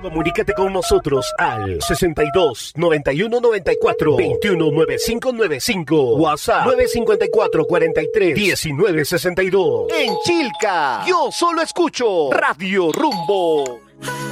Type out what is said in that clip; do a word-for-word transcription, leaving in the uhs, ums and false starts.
Comunícate con nosotros al sesenta y dos, noventa y uno, noventa y cuatro, veintiuno, noventa y cinco noventa y cinco. WhatsApp nueve cinco cuatro, cuarenta y tres, diecinueve sesenta y dos. En Chilca, yo solo escucho Radio Rumbo.